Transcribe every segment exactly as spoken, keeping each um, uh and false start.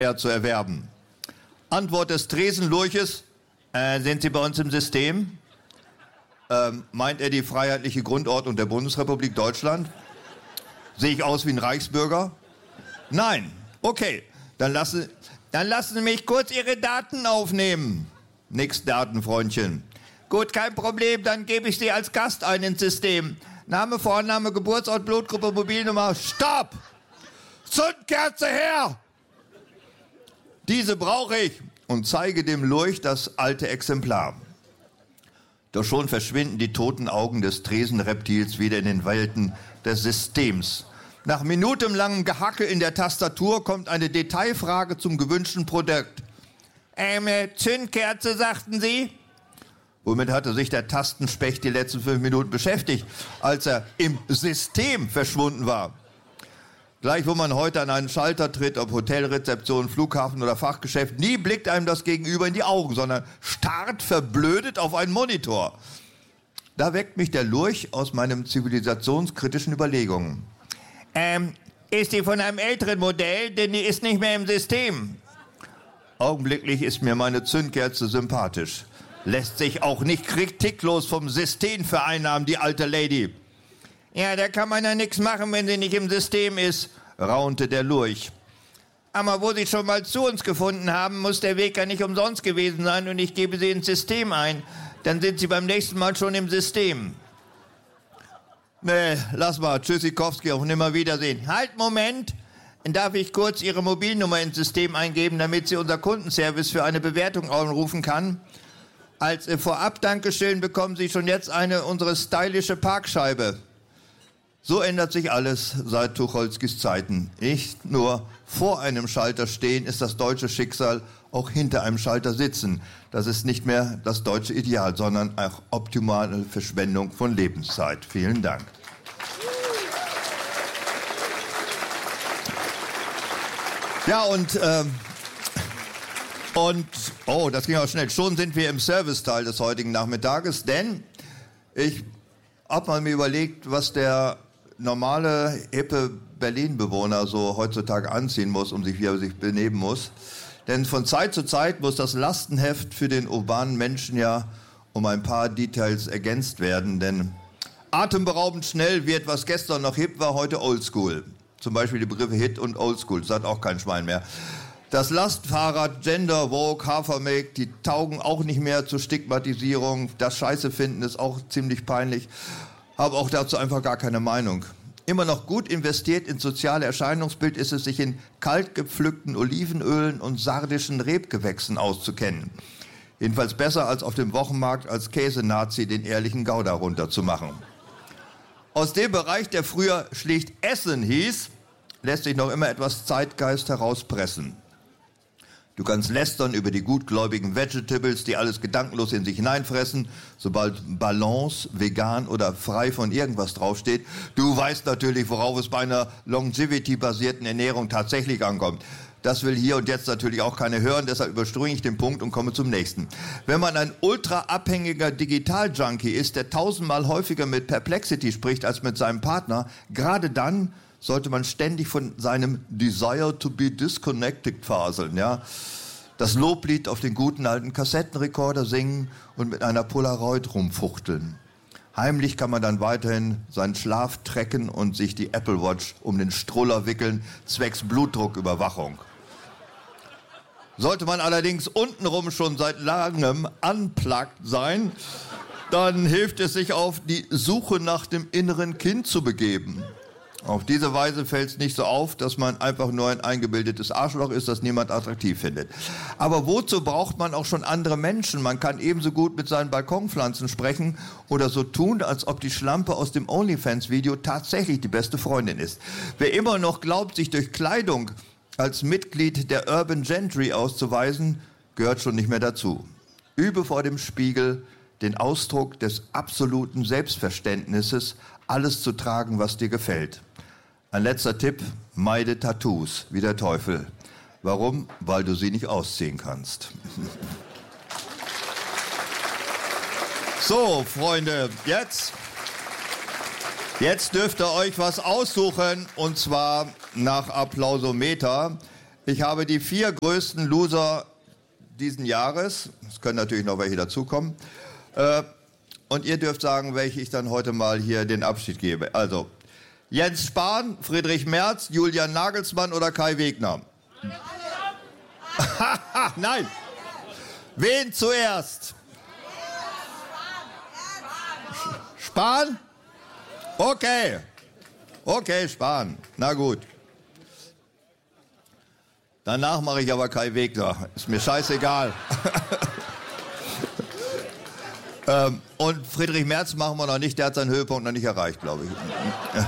er zu erwerben. Antwort des Tresenlurches, äh, sind Sie bei uns im System? Ähm, meint er die freiheitliche Grundordnung der Bundesrepublik Deutschland? Sehe ich aus wie ein Reichsbürger? Nein. Okay, dann lassen, dann lassen Sie mich kurz Ihre Daten aufnehmen. Nix Daten, Freundchen. Gut, kein Problem, dann gebe ich Sie als Gast ein ins System. Name, Vorname, Geburtsort, Blutgruppe, Mobilnummer. Stopp! Zündkerze her! Diese brauche ich und zeige dem Lurch das alte Exemplar. Doch schon verschwinden die toten Augen des Tresenreptils wieder in den Welten des Systems. Nach minutenlangem Gehacke in der Tastatur kommt eine Detailfrage zum gewünschten Produkt. Ähm, Zündkerze, sagten Sie? Womit hatte sich der Tastenspecht die letzten fünf Minuten beschäftigt, als er im System verschwunden war? Gleich, wo man heute an einen Schalter tritt, ob Hotelrezeption, Flughafen oder Fachgeschäft, nie blickt einem das Gegenüber in die Augen, sondern starrt verblödet auf einen Monitor. Da weckt mich der Lurch aus meinen zivilisationskritischen Überlegungen. Ähm, ist die von einem älteren Modell, denn die ist nicht mehr im System. Augenblicklich ist mir meine Zündkerze sympathisch. Lässt sich auch nicht kritiklos vom System vereinnahmen, die alte Lady. Ja, da kann man ja nichts machen, wenn sie nicht im System ist, raunte der Lurch. Aber wo Sie schon mal zu uns gefunden haben, muss der Weg ja nicht umsonst gewesen sein und ich gebe Sie ins System ein. Dann sind Sie beim nächsten Mal schon im System. Nee, lass mal, Tschüssikowski, auf Nimmerwiedersehen. Halt, Moment! Darf ich kurz Ihre Mobilnummer ins System eingeben, damit Sie unser Kundenservice für eine Bewertung anrufen kann? Als Vorab-Dankeschön bekommen Sie schon jetzt eine unsere stylische Parkscheibe. So ändert sich alles seit Tucholskys Zeiten. Nicht nur vor einem Schalter stehen ist das deutsche Schicksal, auch hinter einem Schalter sitzen. Das ist nicht mehr das deutsche Ideal, sondern auch optimale Verschwendung von Lebenszeit. Vielen Dank. Ja, und, ähm, und, oh, das ging auch schnell. Schon sind wir im Serviceteil des heutigen Nachmittages, denn ich habe mal mir überlegt, was der normale, hippe Berlin-Bewohner so heutzutage anziehen muss, um sich, wie er sich benehmen muss. Denn von Zeit zu Zeit muss das Lastenheft für den urbanen Menschen ja um ein paar Details ergänzt werden. Denn atemberaubend schnell wird, was gestern noch hip war, heute oldschool. Zum Beispiel die Begriffe Hit und Oldschool. Das hat auch kein Schwein mehr. Das Lastfahrrad, Gender, Vogue, Hafermilk, die taugen auch nicht mehr zur Stigmatisierung. Das Scheiße finden ist auch ziemlich peinlich. Habe auch dazu einfach gar keine Meinung. Immer noch gut investiert ins soziale Erscheinungsbild ist es, sich in kalt gepflückten Olivenölen und sardischen Rebgewächsen auszukennen. Jedenfalls besser als auf dem Wochenmarkt als Käsenazi den ehrlichen Gouda runterzumachen. Aus dem Bereich, der früher schlicht Essen hieß, lässt sich noch immer etwas Zeitgeist herauspressen. Du kannst lästern über die gutgläubigen Vegetables, die alles gedankenlos in sich hineinfressen, sobald Balance, vegan oder frei von irgendwas draufsteht. Du weißt natürlich, worauf es bei einer Longevity-basierten Ernährung tatsächlich ankommt. Das will hier und jetzt natürlich auch keiner hören, deshalb überspringe ich den Punkt und komme zum nächsten. Wenn man ein ultraabhängiger Digital-Junkie ist, der tausendmal häufiger mit Perplexity spricht als mit seinem Partner, gerade dann sollte man ständig von seinem Desire to be disconnected faseln, ja. Das Loblied auf den guten alten Kassettenrekorder singen und mit einer Polaroid rumfuchteln. Heimlich kann man dann weiterhin seinen Schlaf tracken und sich die Apple Watch um den Stroller wickeln, zwecks Blutdrucküberwachung. Sollte man allerdings untenrum schon seit langem unplugged sein, dann hilft es sich auf die Suche nach dem inneren Kind zu begeben. Auf diese Weise fällt es nicht so auf, dass man einfach nur ein eingebildetes Arschloch ist, das niemand attraktiv findet. Aber wozu braucht man auch schon andere Menschen? Man kann ebenso gut mit seinen Balkonpflanzen sprechen oder so tun, als ob die Schlampe aus dem OnlyFans-Video tatsächlich die beste Freundin ist. Wer immer noch glaubt, sich durch Kleidung als Mitglied der Urban Gentry auszuweisen, gehört schon nicht mehr dazu. Übe vor dem Spiegel den Ausdruck des absoluten Selbstverständnisses, alles zu tragen, was dir gefällt. Ein letzter Tipp, meide Tattoos, wie der Teufel. Warum? Weil du sie nicht ausziehen kannst. So, Freunde, jetzt, jetzt dürft ihr euch was aussuchen, und zwar nach Applausometer. Ich habe die vier größten Loser diesen Jahres. Es können natürlich noch welche dazukommen. Äh, und ihr dürft sagen, welche ich dann heute mal hier den Abschied gebe. Also, Jens Spahn, Friedrich Merz, Julian Nagelsmann oder Kai Wegner? Nein. Wen zuerst? Spahn? Okay. Okay, Spahn. Na gut. Danach mache ich aber Kai Wegner. Ist mir scheißegal. ähm, und Friedrich Merz machen wir noch nicht. Der hat seinen Höhepunkt noch nicht erreicht, glaube ich.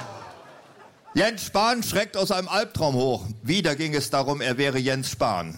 Jens Spahn schreckt aus einem Albtraum hoch. Wieder ging es darum, er wäre Jens Spahn.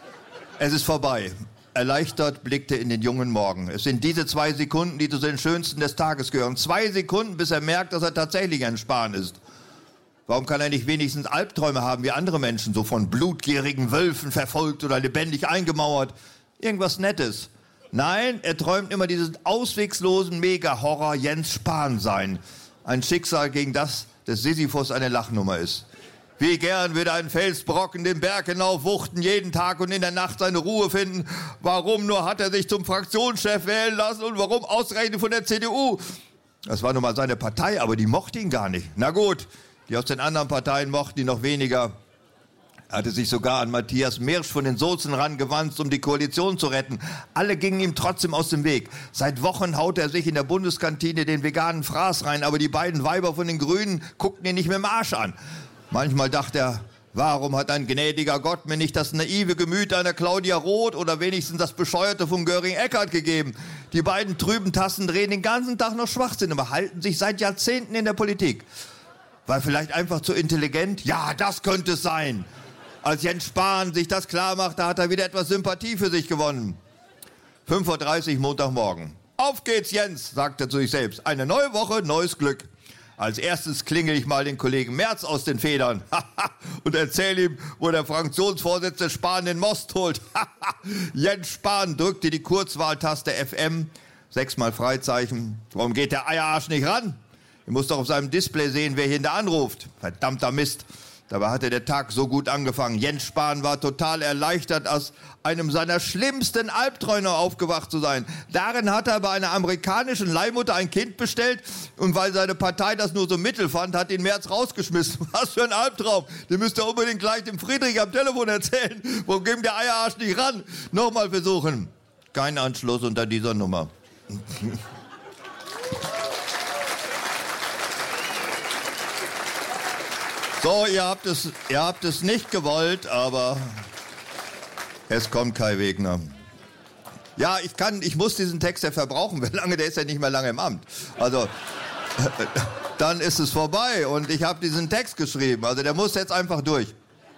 Es ist vorbei. Erleichtert blickte in den jungen Morgen. Es sind diese zwei Sekunden, die zu den schönsten des Tages gehören. Zwei Sekunden, bis er merkt, dass er tatsächlich ein Spahn ist. Warum kann er nicht wenigstens Albträume haben wie andere Menschen, so von blutgierigen Wölfen verfolgt oder lebendig eingemauert? Irgendwas Nettes. Nein, er träumt immer diesen auswegslosen Mega-Horror Jens Spahn sein. Ein Schicksal, gegen das des Sisyphus eine Lachnummer ist. Wie gern würde ein Felsbrocken den Berg hinaufwuchten, jeden Tag und in der Nacht seine Ruhe finden. Warum nur hat er sich zum Fraktionschef wählen lassen und warum ausgerechnet von der C D U? Das war nun mal seine Partei, aber die mochte ihn gar nicht. Na gut, die aus den anderen Parteien mochten ihn noch weniger. Er hatte sich sogar an Matthias Mirsch von den Sozen rangewandt, um die Koalition zu retten. Alle gingen ihm trotzdem aus dem Weg. Seit Wochen haut er sich in der Bundeskantine den veganen Fraß rein, aber die beiden Weiber von den Grünen guckten ihn nicht mit dem Arsch an. Manchmal dachte er, warum hat ein gnädiger Gott mir nicht das naive Gemüt einer Claudia Roth oder wenigstens das Bescheuerte von Göring-Eckardt gegeben? Die beiden trüben Tassen drehen den ganzen Tag noch Schwachsinn, aber halten sich seit Jahrzehnten in der Politik. War vielleicht einfach zu intelligent? Ja, das könnte es sein. Als Jens Spahn sich das klar machte, hat er wieder etwas Sympathie für sich gewonnen. fünf Uhr dreißig Montagmorgen. Auf geht's, Jens, sagt er zu sich selbst. Eine neue Woche, neues Glück. Als erstes klingel ich mal den Kollegen Merz aus den Federn und erzähle ihm, wo der Fraktionsvorsitzende Spahn den Most holt. Jens Spahn drückte die Kurzwahltaste F M, sechsmal Freizeichen. Warum geht der Eierarsch nicht ran? Er muss doch auf seinem Display sehen, wer hier da anruft. Verdammter Mist. Dabei hatte der Tag so gut angefangen. Jens Spahn war total erleichtert, aus einem seiner schlimmsten Albträume aufgewacht zu sein. Darin hat er bei einer amerikanischen Leihmutter ein Kind bestellt und weil seine Partei das nur so mittel fand, hat ihn Merz rausgeschmissen. Was für ein Albtraum. Den müsst ihr unbedingt gleich dem Friedrich am Telefon erzählen. Warum geht der Eierarsch nicht ran? Nochmal versuchen. Kein Anschluss unter dieser Nummer. So, ihr habt es, ihr habt es nicht gewollt, aber es kommt Kai Wegner. Ja, ich kann, ich muss diesen Text ja verbrauchen, weil lange, der ist ja nicht mehr lange im Amt. Also, dann ist es vorbei und ich habe diesen Text geschrieben. Also, der muss jetzt einfach durch.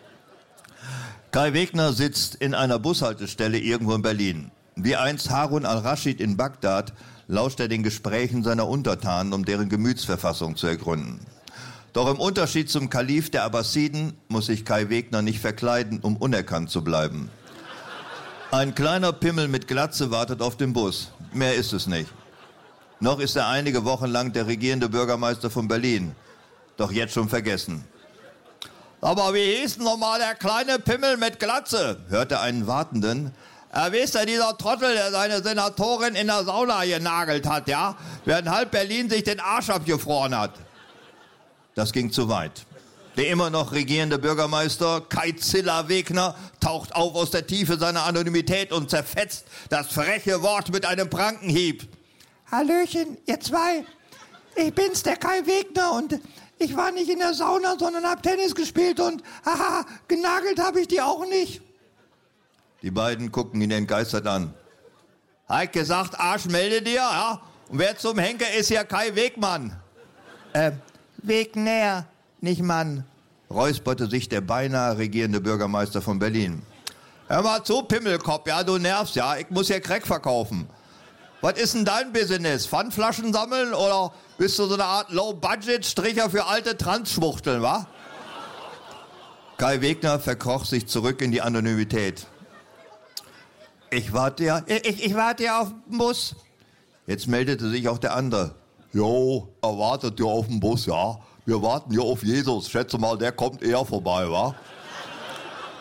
Kai Wegner sitzt in einer Bushaltestelle irgendwo in Berlin. Wie einst Harun al-Raschid in Bagdad lauscht er den Gesprächen seiner Untertanen, um deren Gemütsverfassung zu ergründen. Doch im Unterschied zum Kalif der Abbasiden muss sich Kai Wegner nicht verkleiden, um unerkannt zu bleiben. Ein kleiner Pimmel mit Glatze wartet auf den Bus. Mehr ist es nicht. Noch ist er einige Wochen lang der regierende Bürgermeister von Berlin. Doch jetzt schon vergessen. Aber wie hieß denn nochmal der kleine Pimmel mit Glatze? Hörte einen Wartenden. Er wisst ja, dieser Trottel, der seine Senatorin in der Sauna genagelt hat, ja? Während halb Berlin sich den Arsch abgefroren hat. Das ging zu weit. Der immer noch regierende Bürgermeister Kai Zilla Wegner taucht auf aus der Tiefe seiner Anonymität und zerfetzt das freche Wort mit einem Prankenhieb. Hallöchen, ihr zwei. Ich bin's, der Kai Wegner und ich war nicht in der Sauna, sondern hab Tennis gespielt und haha, genagelt habe ich die auch nicht. Die beiden gucken ihn entgeistert an. Heik gesagt, Arsch, melde dir, ja? Und wer zum Henker ist hier Kai Wegmann? Äh, Wegner, nicht Mann, räusperte sich der beinahe regierende Bürgermeister von Berlin. Hör mal zu, Pimmelkopf, ja, du nervst, ja, ich muss hier Crack verkaufen. Was ist denn dein Business? Pfandflaschen sammeln oder bist du so eine Art Low-Budget-Stricher für alte Transschwuchteln, wa? Kai Wegner verkroch sich zurück in die Anonymität. Ich warte ja, ich, ich warte ja auf den Bus. Jetzt meldete sich auch der andere. Jo, er wartet ja auf den Bus, ja. Wir warten ja auf Jesus. Schätze mal, der kommt eher vorbei, wa?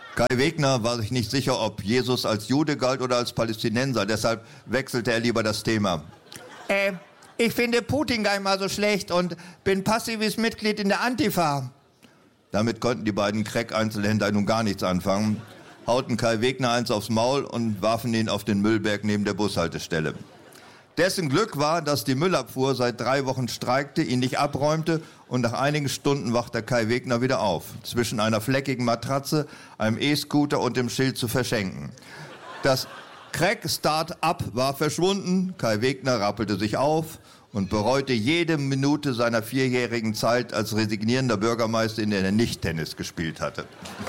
Kai Wegner war sich nicht sicher, ob Jesus als Jude galt oder als Palästinenser. Deshalb wechselte er lieber das Thema. Äh, ich finde Putin gar nicht mal so schlecht und bin passives Mitglied in der Antifa. Damit konnten die beiden Crack-Einzelhändler nun gar nichts anfangen, hauten Kai Wegner eins aufs Maul und warfen ihn auf den Müllberg neben der Bushaltestelle. Dessen Glück war, dass die Müllabfuhr seit drei Wochen streikte, ihn nicht abräumte und nach einigen Stunden wachte Kai Wegner wieder auf, zwischen einer fleckigen Matratze, einem E-Scooter und dem Schild zu verschenken. Das Crack-Start-up war verschwunden, Kai Wegner rappelte sich auf und bereute jede Minute seiner vierjährigen Zeit als resignierender Bürgermeister, in der er nicht Tennis gespielt hatte.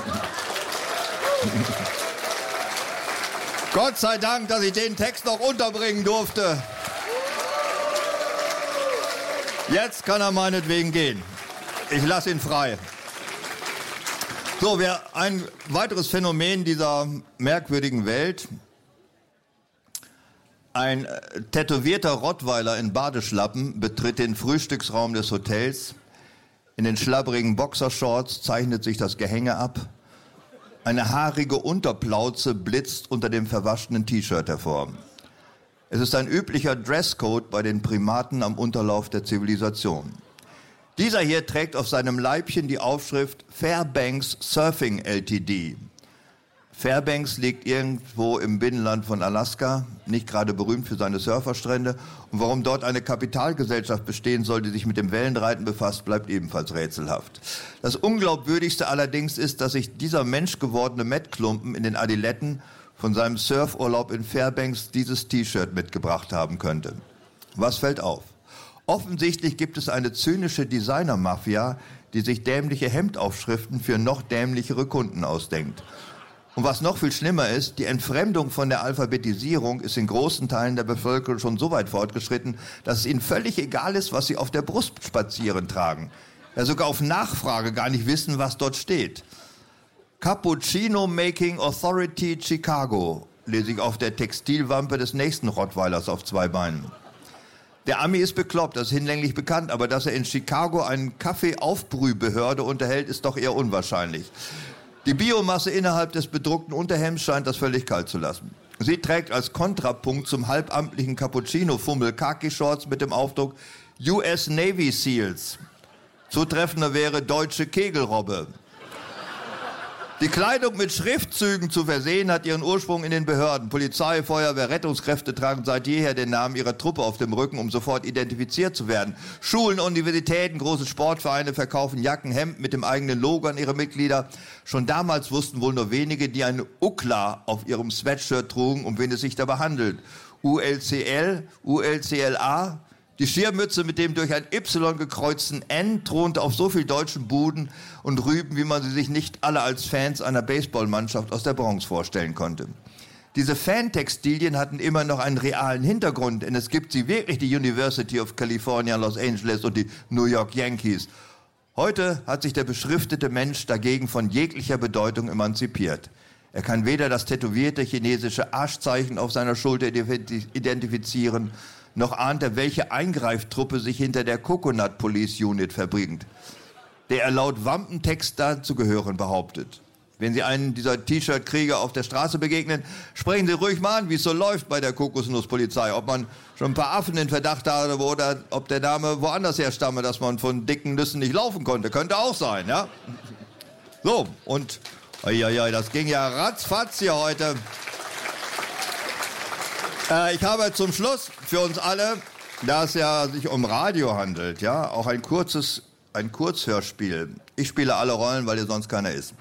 Gott sei Dank, dass ich den Text noch unterbringen durfte. Jetzt kann er meinetwegen gehen. Ich lasse ihn frei. So, wir, ein weiteres Phänomen dieser merkwürdigen Welt. Ein tätowierter Rottweiler in Badeschlappen betritt den Frühstücksraum des Hotels. In den schlabberigen Boxershorts zeichnet sich das Gehänge ab. Eine haarige Unterplauze blitzt unter dem verwaschenen T-Shirt hervor. Es ist ein üblicher Dresscode bei den Primaten am Unterlauf der Zivilisation. Dieser hier trägt auf seinem Leibchen die Aufschrift Fairbanks Surfing L T D. Fairbanks liegt irgendwo im Binnenland von Alaska, nicht gerade berühmt für seine Surferstrände. Und warum dort eine Kapitalgesellschaft bestehen soll, die sich mit dem Wellenreiten befasst, bleibt ebenfalls rätselhaft. Das Unglaubwürdigste allerdings ist, dass sich dieser menschgewordene Mettklumpen in den Adiletten von seinem Surfurlaub in Fairbanks dieses T-Shirt mitgebracht haben könnte. Was fällt auf? Offensichtlich gibt es eine zynische Designer-Mafia, die sich dämliche Hemdaufschriften für noch dämlichere Kunden ausdenkt. Und was noch viel schlimmer ist, die Entfremdung von der Alphabetisierung ist in großen Teilen der Bevölkerung schon so weit fortgeschritten, dass es ihnen völlig egal ist, was sie auf der Brust spazieren tragen. Ja, sogar auf Nachfrage gar nicht wissen, was dort steht. Cappuccino Making Authority Chicago lese ich auf der Textilwampe des nächsten Rottweilers auf zwei Beinen. Der Ami ist bekloppt, das ist hinlänglich bekannt, aber dass er in Chicago eine Kaffeeaufbrühbehörde unterhält, ist doch eher unwahrscheinlich. Die Biomasse innerhalb des bedruckten Unterhemds scheint das völlig kalt zu lassen. Sie trägt als Kontrapunkt zum halbamtlichen Cappuccino-Fummel Khaki-Shorts mit dem Aufdruck U S Navy Seals. Zutreffender wäre deutsche Kegelrobbe. Die Kleidung mit Schriftzügen zu versehen hat ihren Ursprung in den Behörden. Polizei, Feuerwehr, Rettungskräfte tragen seit jeher den Namen ihrer Truppe auf dem Rücken, um sofort identifiziert zu werden. Schulen, Universitäten, große Sportvereine verkaufen Jacken, Hemden mit dem eigenen Logo an ihre Mitglieder. Schon damals wussten wohl nur wenige, die eine U C L A auf ihrem Sweatshirt trugen, um wen es sich dabei handelt. U L C L, U L C L A. Die Schirmmütze mit dem durch ein Y gekreuzten N thronte auf so viel deutschen Buden und Rüben, wie man sie sich nicht alle als Fans einer Baseballmannschaft aus der Bronx vorstellen konnte. Diese Fantextilien hatten immer noch einen realen Hintergrund, denn es gibt sie wirklich, die University of California, Los Angeles und die New York Yankees. Heute hat sich der beschriftete Mensch dagegen von jeglicher Bedeutung emanzipiert. Er kann weder das tätowierte chinesische Arschzeichen auf seiner Schulter identifizieren, noch ahnt er, welche Eingreiftruppe sich hinter der Coconut Police Unit verbringt, der er laut Wampentext dazu gehören behauptet. Wenn Sie einen dieser T-Shirt-Krieger auf der Straße begegnen, sprechen Sie ruhig mal an, wie es so läuft bei der Kokosnusspolizei. Ob man schon ein paar Affen in Verdacht hatte oder ob der Name woanders herstamme, dass man von dicken Nüssen nicht laufen konnte. Könnte auch sein, ja? So, und oi, das ging ja ratzfatz hier heute. Äh, ich habe zum Schluss für uns alle, da es ja sich um Radio handelt, ja, auch ein kurzes, ein Kurzhörspiel. Ich spiele alle Rollen, weil hier sonst keiner ist.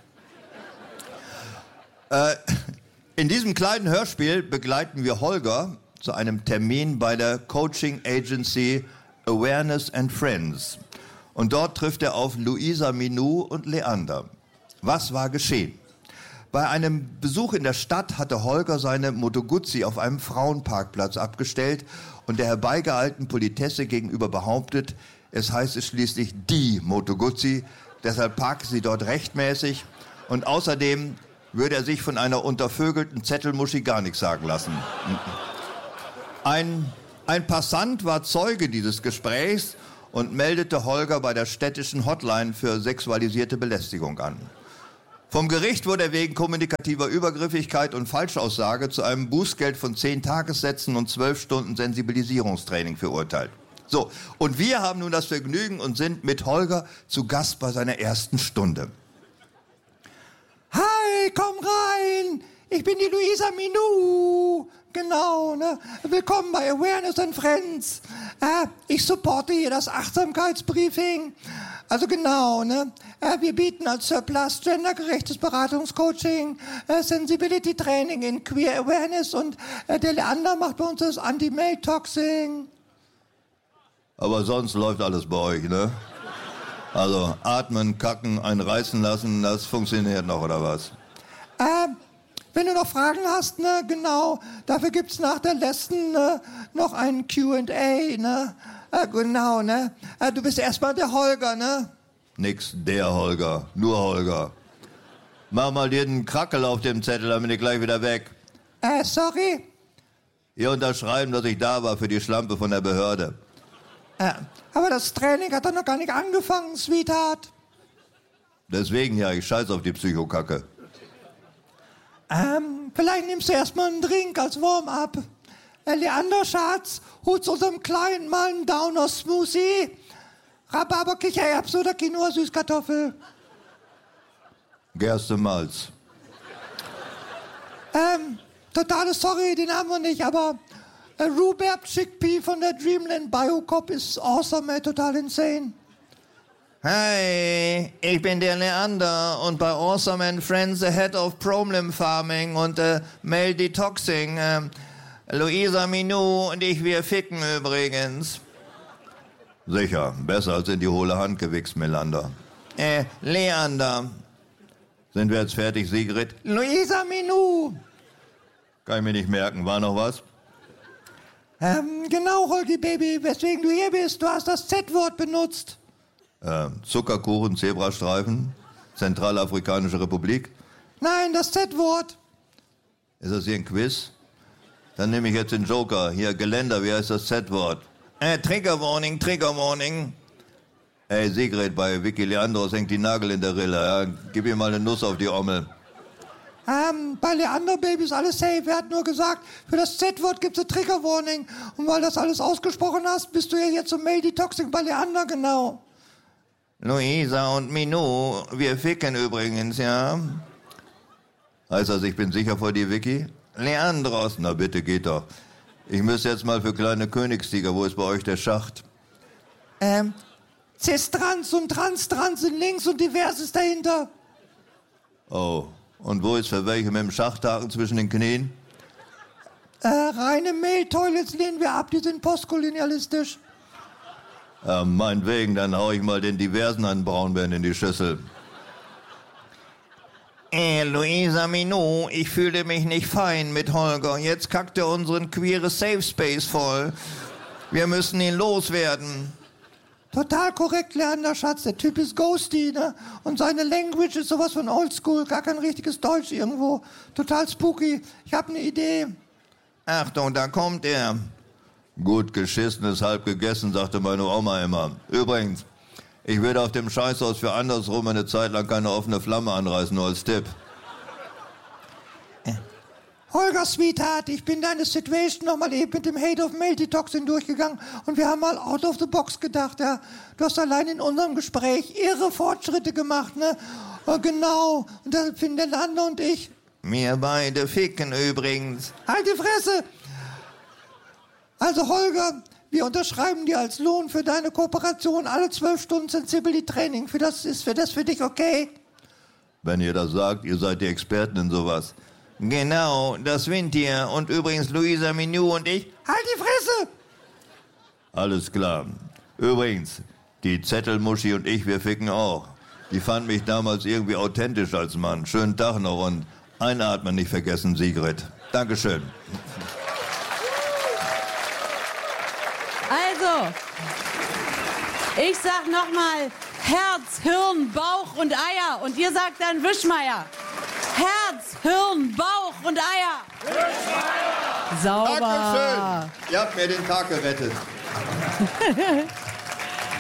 Äh, in diesem kleinen Hörspiel begleiten wir Holger zu einem Termin bei der Coaching Agency Awareness and Friends. Und dort trifft er auf Luisa Minou und Leander. Was war geschehen? Bei einem Besuch in der Stadt hatte Holger seine Moto Guzzi auf einem Frauenparkplatz abgestellt und der herbeigeeilten Politesse gegenüber behauptet, es heiße schließlich die Moto Guzzi, deshalb parke sie dort rechtmäßig und außerdem würde er sich von einer untervögelten Zettelmuschi gar nichts sagen lassen. Ein, ein Passant war Zeuge dieses Gesprächs und meldete Holger bei der städtischen Hotline für sexualisierte Belästigung an. Vom Gericht wurde er wegen kommunikativer Übergriffigkeit und Falschaussage zu einem Bußgeld von zehn Tagessätzen und zwölf Stunden Sensibilisierungstraining verurteilt. So, und wir haben nun das Vergnügen und sind mit Holger zu Gast bei seiner ersten Stunde. Hi, komm rein! Ich bin die Luisa Minou. Genau, ne? Willkommen bei Awareness and Friends. Äh, ich supporte hier das Achtsamkeitsbriefing. Also genau, ne? Äh, wir bieten als Surplus gendergerechtes Beratungscoaching, äh, Sensibility Training in Queer Awareness und äh, der Leander macht bei uns das Anti-Mail-Toxing. Aber sonst läuft alles bei euch, ne? Also atmen, kacken, einen reißen lassen, das funktioniert noch, oder was? Äh, Wenn du noch Fragen hast, ne, genau, dafür gibt's nach der letzten ne, noch ein Q and A, ne, äh, genau, ne, äh, du bist erstmal der Holger, ne? Nix, der Holger, nur Holger. Mach mal dir den Krackel auf dem Zettel, dann bin ich gleich wieder weg. Äh, sorry? Hier unterschreiben, dass ich da war für die Schlampe von der Behörde. Äh, aber das Training hat doch noch gar nicht angefangen, Sweetheart. Deswegen ja, ich scheiß auf die Psychokacke. Ähm, vielleicht nimmst du erstmal einen Drink als Warm-up. Äh, Leander, Schatz, holst unserem Kleinen mal einen Downer-Smoothie. Rhabarber, Kichererbsen oder Quinoa-Süßkartoffel. Gerste-Malz. Ähm, totale Sorry, den haben wir nicht, aber äh, Rhubarb Chickpea von der Dreamland Biocop ist awesome, ey, total insane. Hi, ich bin der Leander und bei Awesome and Friends the Head of Problem Farming und äh, Male Detoxing. Äh, Luisa Minou und ich, wir ficken übrigens. Sicher, besser als in die hohle Hand gewichst, Melander. Äh, Leander. Sind wir jetzt fertig, Sigrid? Luisa Minou. Kann ich mir nicht merken, war noch was? Ähm, genau, Holgi Baby, weswegen du hier bist, du hast das Z-Wort benutzt. Äh, Zuckerkuchen, Zebrastreifen, Zentralafrikanische Republik? Nein, das Z-Wort. Ist das hier ein Quiz? Dann nehme ich jetzt den Joker. Hier, Geländer, wie heißt das Z-Wort? Äh, Trigger Warning, Trigger Warning. Ey, Sigrid, bei Vicky Leandros hängt die Nagel in der Rille. Ja? Gib ihm mal eine Nuss auf die Ommel. Ähm, bei Leander Baby ist alles safe. Er hat nur gesagt, für das Z-Wort gibt es eine Trigger Warning. Und weil das alles ausgesprochen hast, bist du ja jetzt zum Male Detoxing bei Leander, genau. Luisa und Minou, wir ficken übrigens, ja? Heißt das, ich bin sicher vor dir, Vicky? Leandros, na bitte, geht doch. Ich müsste jetzt mal für kleine Königstiger, wo ist bei euch der Schacht? Ähm, Cis-Trans und Trans-Trans sind links und divers ist dahinter. Oh, und wo ist für welche mit dem Schachthaken zwischen den Knien? Äh, reine Mail-Toilets lehnen wir ab, die sind postkolonialistisch. Ja, meinetwegen, dann hau ich mal den Diversen an Braunbären in die Schüssel. Äh, Luisa Minou, ich fühlte mich nicht fein mit Holger. Jetzt kackt er unseren queere Safe Space voll. Wir müssen ihn loswerden. Total korrekt, Leander, Schatz. Der Typ ist ghosty, ne? Und seine Language ist sowas von oldschool. Gar kein richtiges Deutsch irgendwo. Total spooky. Ich hab eine Idee. Achtung, da kommt er. Gut geschissen ist halb gegessen, sagte meine Oma immer. Übrigens, ich würde auf dem Scheißhaus für andersrum eine Zeit lang keine offene Flamme anreißen, nur als Tipp. Äh. Holger, Sweetheart, ich bin deine Situation nochmal eben mit dem Hate of Male Detoxing durchgegangen und wir haben mal out of the box gedacht, ja. Du hast allein in unserem Gespräch irre Fortschritte gemacht, ne? Oh, genau, und da finden der Leander und ich. Wir beide ficken übrigens. Halt die Fresse! Also Holger, wir unterschreiben dir als Lohn für deine Kooperation alle zwölf Stunden Sensibility Training. Für das ist für das für dich okay? Wenn ihr das sagt, ihr seid die Experten in sowas. Genau, das winnt ihr. Und übrigens Luisa Minou und ich. Halt die Fresse! Alles klar. Übrigens, die Zettelmuschi und ich, wir ficken auch. Die fand mich damals irgendwie authentisch als Mann. Schönen Tag noch und einatmen nicht vergessen, Sigrid. Dankeschön. Also, ich sag nochmal Herz, Hirn, Bauch und Eier. Und ihr sagt dann Wischmeier. Herz, Hirn, Bauch und Eier. Wischmeier! Sauber. Dankeschön. Ihr habt mir den Tag gerettet.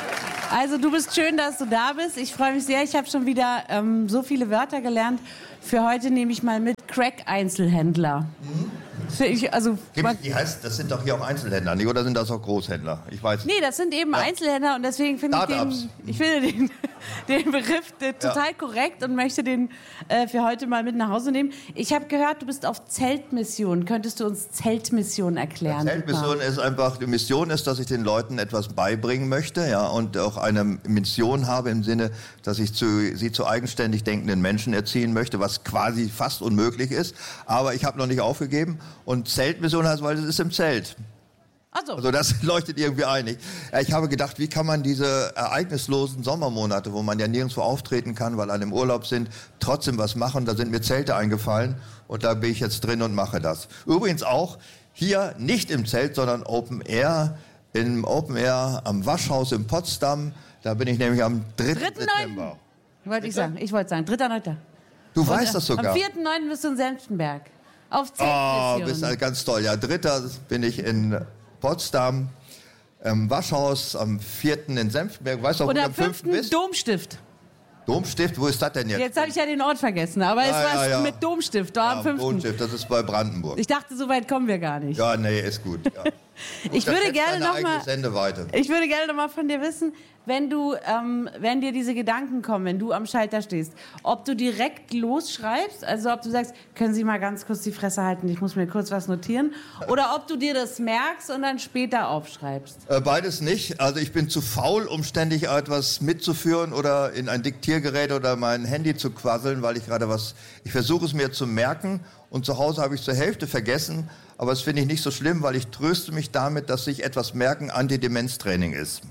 Also du bist schön, dass du da bist. Ich freue mich sehr. Ich habe schon wieder ähm, so viele Wörter gelernt. Für heute nehme ich mal mit Crack-Einzelhändler. Mhm. Ich, also, die heißt, das sind doch hier auch Einzelhändler, nicht? Oder sind das auch Großhändler? Ich weiß nicht. Nee, das sind eben ja. Einzelhändler und deswegen finde ich den, ich finde den, den Begriff total ja. korrekt und möchte den äh, für heute mal mit nach Hause nehmen. Ich habe gehört, du bist auf Zeltmission. Könntest du uns Zeltmission erklären? Ja, Zeltmission bitte? Ist einfach, die Mission ist, dass ich den Leuten etwas beibringen möchte, ja, und auch eine Mission habe im Sinne, dass ich zu, sie zu eigenständig denkenden Menschen erziehen möchte, was quasi fast unmöglich ist. Aber ich habe noch nicht aufgegeben. Und Zeltmission heißt, weil es ist im Zelt. Ach so. Also das leuchtet irgendwie ein. Ich habe gedacht, wie kann man diese ereignislosen Sommermonate, wo man ja nirgendwo auftreten kann, weil alle im Urlaub sind, trotzdem was machen. Da sind mir Zelte eingefallen und da bin ich jetzt drin und mache das. Übrigens auch hier nicht im Zelt, sondern Open Air, im Open Air am Waschhaus in Potsdam. Da bin ich nämlich am dritten September. Wollte ich sagen. Ich wollte sagen, dritter neunter Du weißt das sogar. Am vierten neunten bist du in Senftenberg. Auf Zeltmission. Oh, bist halt ganz toll. Ja, dritter bin ich in Potsdam, im Waschhaus, am vierten in Senftenberg. Weißt du, wo du am fünften bist? Domstift. Domstift? Wo ist das denn jetzt? Jetzt habe ich ja den Ort vergessen, aber es ja, war ja, ja. mit Domstift, da ja, am fünften Domstift, das ist bei Brandenburg. Ich dachte, so weit kommen wir gar nicht. Ja, nee, ist gut. Ja. ich, würde gerne noch mal, Sendeweite. ich würde gerne noch mal von dir wissen, wenn du, ähm, wenn dir diese Gedanken kommen, wenn du am Schalter stehst, ob du direkt losschreibst, also ob du sagst, können Sie mal ganz kurz die Fresse halten, ich muss mir kurz was notieren, oder ob du dir das merkst und dann später aufschreibst. Äh, beides nicht. Also ich bin zu faul, um ständig etwas mitzuführen oder in ein Diktiergerät oder mein Handy zu quasseln, weil ich gerade was, ich versuche es mir zu merken und zu Hause habe ich zur Hälfte vergessen, aber das finde ich nicht so schlimm, weil ich tröste mich damit, dass sich etwas merken Antidemenztraining ist.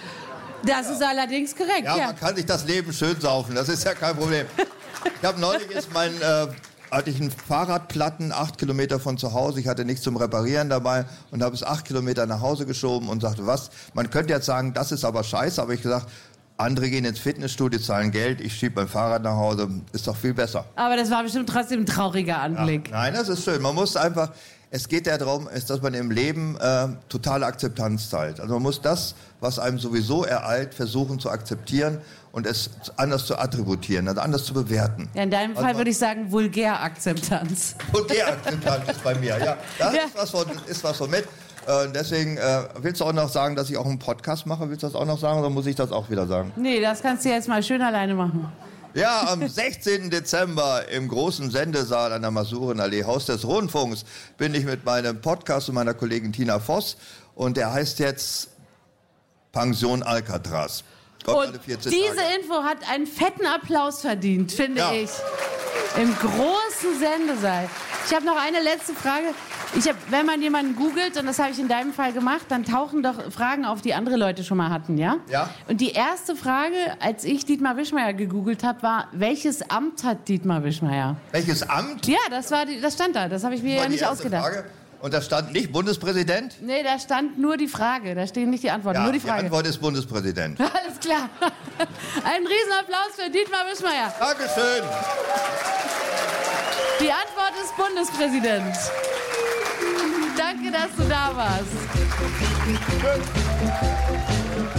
Das ist allerdings korrekt, ja. Ja, man kann sich das Leben schön saufen, das ist ja kein Problem. Ich habe neulich ist mein, äh, hatte ich einen Fahrradplatten, acht Kilometer von zu Hause, ich hatte nichts zum Reparieren dabei und habe es acht Kilometer nach Hause geschoben und sagte, was, man könnte jetzt sagen, das ist aber scheiße, aber ich gesagt, andere gehen ins Fitnessstudio, zahlen Geld, ich schiebe mein Fahrrad nach Hause, ist doch viel besser. Aber das war bestimmt trotzdem ein trauriger Anblick. Ja, nein, das ist schön, man muss einfach... Es geht ja darum, ist, dass man im Leben äh, totale Akzeptanz zeigt. Also man muss das, was einem sowieso ereilt, versuchen zu akzeptieren und es anders zu attributieren, also anders zu bewerten. Ja, in deinem also Fall würde ich sagen Vulgärakzeptanz. Vulgärakzeptanz ist bei mir, ja. Das ja. ist was von, ist was von mit. Äh, deswegen äh, willst du auch noch sagen, dass ich auch einen Podcast mache? Willst du das auch noch sagen oder muss ich das auch wieder sagen? Nee, das kannst du jetzt mal schön alleine machen. Ja, am sechzehnten Dezember im großen Sendesaal an der Masurenallee, Haus des Rundfunks, bin ich mit meinem Podcast und meiner Kollegin Tina Voss. Und der heißt jetzt Pension Alcatraz. Kommt und alle vierzehn diese Tage. Info hat einen fetten Applaus verdient, finde Ja. ich. Im großen Sendesaal. Ich habe noch eine letzte Frage. Ich hab, wenn man jemanden googelt, und das habe ich in deinem Fall gemacht, dann tauchen doch Fragen auf, die andere Leute schon mal hatten, ja? Ja. Und die erste Frage, als ich Dietmar Wischmeier gegoogelt habe, war, welches Amt hat Dietmar Wischmeier? Welches Amt? Ja, das, war die, das stand da. Das habe ich mir War ja die nicht erste ausgedacht. Frage. Und da stand nicht Bundespräsident? Nee, da stand nur die Frage. Da stehen nicht die Antworten, Ja, nur die Frage. die Antwort ist Bundespräsident. Alles klar. Ein Riesenapplaus für Dietmar Wischmeier. Dankeschön. Die Antwort ist Bundespräsident. Danke, dass du da warst.